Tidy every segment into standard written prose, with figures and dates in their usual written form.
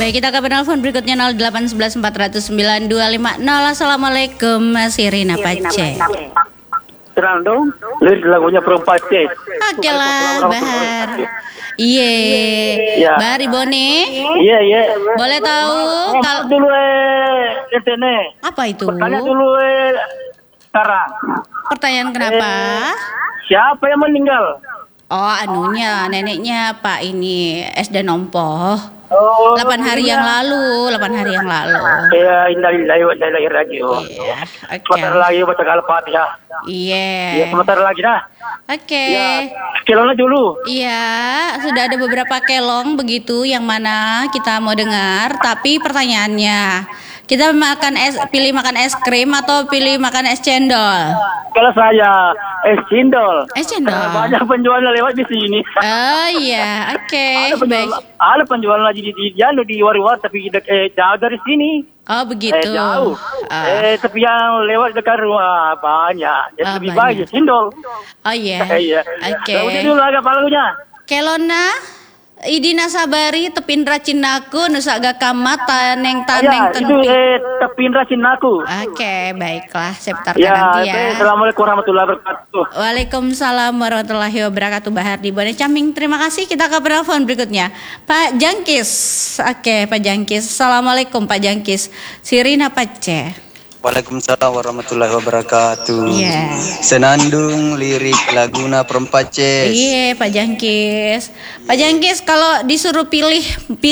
Baik, kita ke penelpon berikutnya 0811 409 250. Assalamualaikum Mas Irina Pace. Terang dong, lirik lagunya Perempat-C. Oke lah, Bahar. Iya, Ya. Bahar Ibone. Iya, iya. Boleh tahu Kalau dulu sini. apa itu? Tanya dulu sekarang. Pertanyaan kenapa? Siapa yang meninggal? Oh, anunya, neneknya Pak ini SD Nompoh. Oh, 8 hari yang lalu, 8 hari yang lalu. Ya, innalillahi wa inna ilaihi raji'un. Iya, oke. Sebentar lagi baca Al-Fatihah. Iya. Ya, sebentar lagi dah. Oke. Ya, kilolnya dulu. Iya, sudah ada beberapa kelong begitu yang mana kita mau dengar, tapi pertanyaannya, kita pilih makan es krim atau pilih makan es cendol? Kalau saya cendol. Es cendol. Banyak penjual lewat di sini. Oh iya, oke, baik. Ada penjual lagi di war-war tapi jauh dari sini. Oh begitu. Jauh. Ah. Tapi yang lewat dekat rumah banyak. Jadi lebih banyak. baik cendol. Oh iya. Iya. Oke. Udah dulu agak lagunya. Kelona Idina Sabari tepindra cinaku nusa gakamat taneng Ya, itu tepi. tepindra cinaku. Oke, baiklah. Saya putarkan Ya, nanti ya. Assalamualaikum warahmatullahi wabarakatuh. Waalaikumsalam warahmatullahi wabarakatuh. Bahar di Bone Caming. Terima kasih. Kita ke penelpon berikutnya. Pak Jangkis. Oke, Pak Jangkis. Assalamualaikum Pak Jangkis. Sirina Pace. Waalaikumsalam warahmatullahi wabarakatuh. Iya. Senandung lirik laguna Perempat-C. Iya, Pak Jangkis. Pak Jangkis, kalau disuruh pilih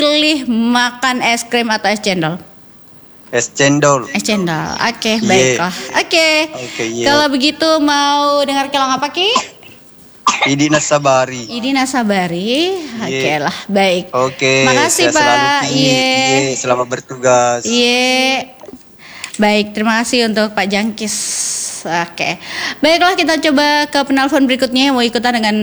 makan es krim atau es cendol? Es cendol. Es cendol. Oke, Iya. baiklah. Oke. Oke, iya. Kalau begitu mau dengar kelong apa, Ki? Idina Sabari. Idina Sabari. Oke Iya. lah, baik. Oke. Makasih, saya selalu Pak. Ki. Iya. Selamat bertugas. Iya. Baik, terima kasih untuk Pak Jangkis. Oke. Baiklah, kita coba ke penelpon berikutnya yang mau ikutan dengan